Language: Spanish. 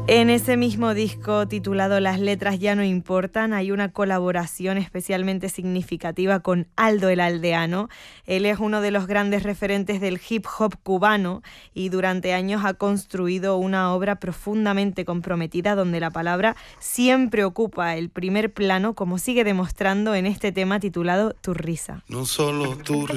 En ese mismo disco titulado Las letras ya no importan, hay una colaboración especialmente significativa con Aldo el Aldeano. Él es uno de los grandes referentes del hip hop cubano y durante años ha construido una obra profundamente comprometida donde la palabra siempre ocupa el primer plano, como sigue demostrando en este tema titulado Tu risa. No solo tu